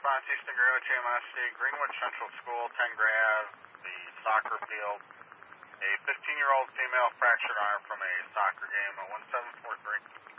response, Easton Greenwich MSC, Greenwich Central School, 10 Grave, the soccer field. A 15-year-old female fractured arm from a soccer game at 1743.